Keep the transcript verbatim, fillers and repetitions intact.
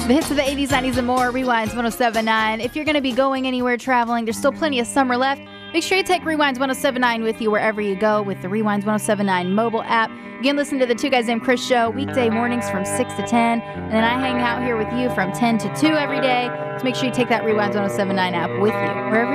The hits of the eighties, nineties, and more. Rewinds one oh seven point nine. If you're going to be going anywhere traveling, there's still plenty of summer left. Make sure you take Rewinds one oh seven point nine with you wherever you go with the Rewinds one oh seven point nine mobile app. You can listen to the Two Guys Named Chris show weekday mornings from six to ten. And then I hang out here with you from ten to two every day. So make sure you take that Rewinds one oh seven point nine app with you wherever